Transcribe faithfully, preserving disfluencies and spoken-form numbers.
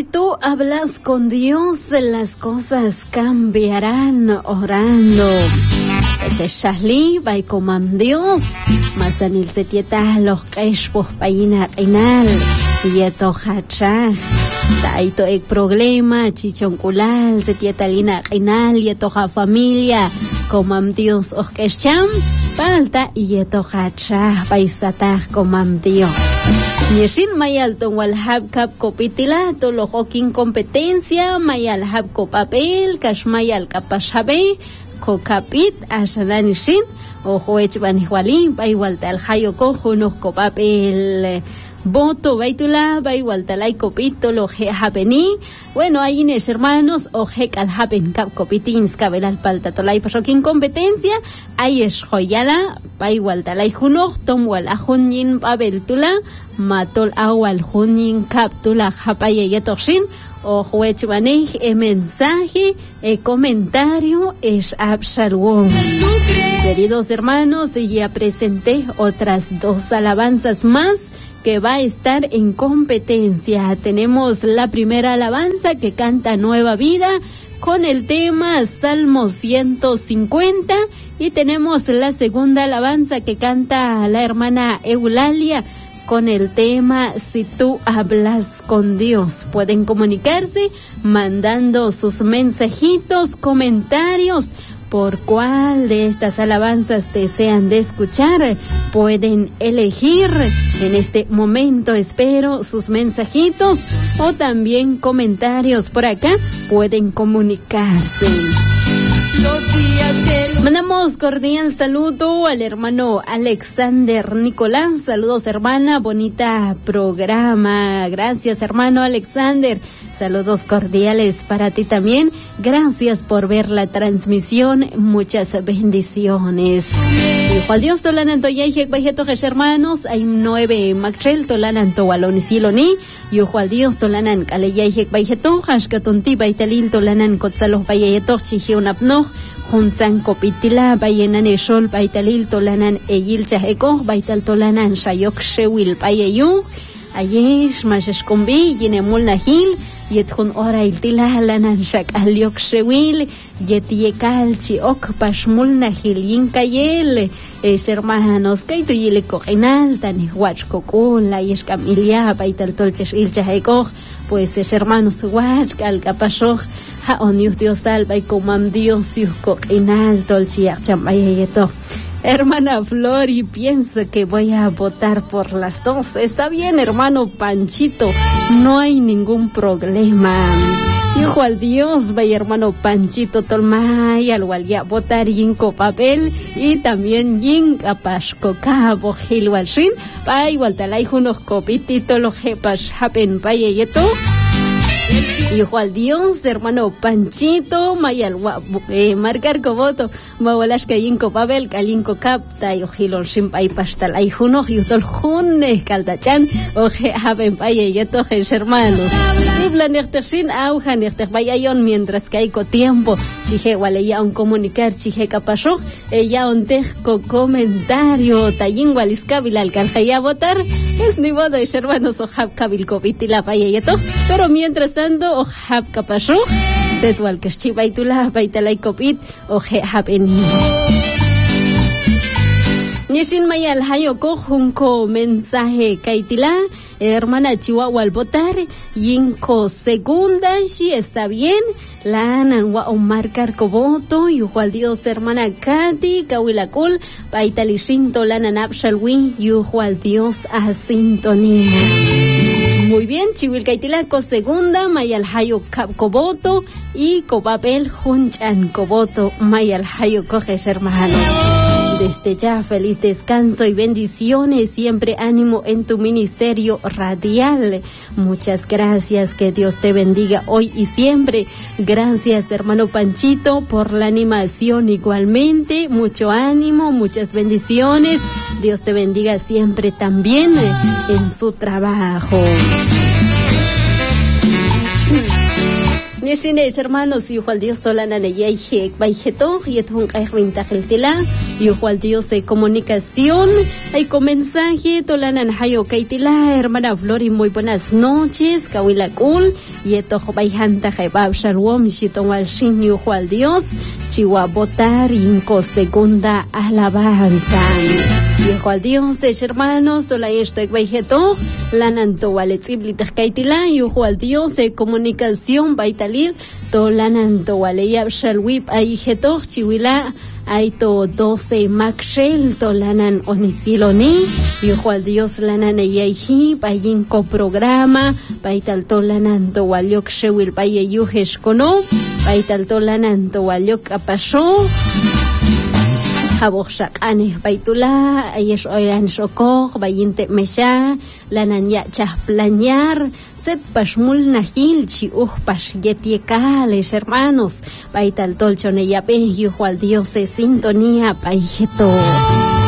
Si tú hablas con Dios, las cosas cambiarán orando. Shahli, vai comam Dios, masanil setieta los keshpos paina inal, yeto hachach, taito ek problema, chichonculal, setieta lina inal, yeto ha familia, comam Dios os keshcham, palta yeto hachach, paisatach comam Dios. Yeshin mayal tongwal hab kap kopitila, to lo hokin competencia, mayal hab kopapel, kash mayal kapashabe, kokapit ashananishin o joech banihwali ba igual tal hayo cojo nos kopapel voto baitula ba igual tal ay copito lo je hapeni. Bueno, ahí ines hermanos o je kal hapen kap kopitins kabelal palta tolay pasokin competencia ay es joyala ba igual tal ay junoj tomwal ajunyin babeltula matol awal junyin kaptula hapaye yetokshin o juech banei el mensaje, el comentario es Absalom. Queridos hermanos, ya presenté otras dos alabanzas más que va a estar en competencia. Tenemos la primera alabanza que canta Nueva Vida con el tema Salmo ciento cincuenta y tenemos la segunda alabanza que canta la hermana Eulalia con el tema Si tú hablas con Dios. Pueden comunicarse mandando sus mensajitos, comentarios. Por cuál de estas alabanzas desean de escuchar, pueden elegir. En este momento espero sus mensajitos o también comentarios por acá. Pueden comunicarse. Los días que... Mandamos cordial saludo al hermano Alexander Nicolás. Saludos, hermana, bonita programa. Gracias, hermano Alexander. Saludos cordiales para ti también. Gracias por ver la transmisión. Muchas bendiciones. Hijo al Dios, Tolananto Yayek Bajeto hermanos. Hay nueve Machrel, Tolananto Walonisiloni. Hijo al Dios, Tolanan Kaleyayek Bajeto, Hashkatonti Baitalil, Tolanan Kotsalos Bayeto, Chihiunapno. Junzan kopitila bayenan eshol baitalil tolanan eyil chaheko baital tolanan shayok shewil bayeyu ayesh masheshkombi yinemul nahil yethun ora iltila lanan shak alyok shewil yetiekal chiok pashmul nahil yinkayel es hermanos kaito yile koinal tani huachko kula yesh kamilia baital tolchesh il chaheko. Pues es hermanos huachkal kapashoj ha onius Dios salva y comam Dios y coquinal tolchiak chambayeto. Hermana Flor, y pienso que voy a votar por las dos. Está bien, hermano Panchito, no hay ningún problema. Hijo al Dios, vaya hermano Panchito Tolmay, al cual ya votar yinko papel y también yin apashko cabo hilwalshin, pa igual talay unos copitito lo jepas happen payeto. Hijo al Dios, hermano Panchito, mayal eh, marcar coboto, mawalash kayinko papel, kalinko capta, y ojilon shimpay pastal, ay juno, y usol junne, caldachan, oje happen payeto, hermanos. Neftershin auja nefter bayayon mientras que hay co tiempo chije wale ya un comunicar chije capasho ella un tejo comentario tayin waliskabil alcanza a votar es ni modo de hermanos o hab kabil copitila bayayeto pero mientras tanto o hab capasho setwal que chibaitula baitalai copit o he habeni Nishin mayal hayoko junko mensaje kaitila hermana Chihuahua al votar yinko segunda si está bien la ananwa o marcar coboto y al Dios hermana Katy kawilakul baitalishinto la nanapshalwi y al Dios a sintonía. Muy bien, Chihuil Kaitilako segunda, Mayal Hayo Coboto y Copapel Junchan Coboto, Mayal Hayo Coges hermano. Desde ya, feliz descanso y bendiciones, siempre ánimo en tu ministerio radial. Muchas gracias, que Dios te bendiga hoy y siempre. Gracias, hermano Panchito, por la animación igualmente. Mucho ánimo, muchas bendiciones. Dios te bendiga siempre también en su trabajo. Yeshines, hermanos, y al Dios tolana ne yehek, baijeto, yetun kaivintajeltila, y al Dios de comunicación, hay con mensaje, tolana hayo kaitila, hermana Flori, muy buenas noches, kawilakul, yetoh baihanta jaibab shalom, shiton al shin, y al Dios, chiwa botar, inco segunda alabanza. Y al Dios, hermanos, tola esto, baijeto, lananto waletziblit kaitila, y al Dios de comunicación, baitalir, tolananto waleyab shalwip, aijeto, chiwila, aito doce maxel tolanan onisiloni yuhual Dios lanan eyaihi payinko programa paital tolanan to waliok shewil paye yuhesh kono paital tolanan to waliok apasho Habokshak aneh baitula ayesh oiran shokok bayinte mesha lanan ya chah plañar set pashmul nahil chi uh pashyetiekales hermanos baital tolchone yape yuhual Dios de sintonía paijeto.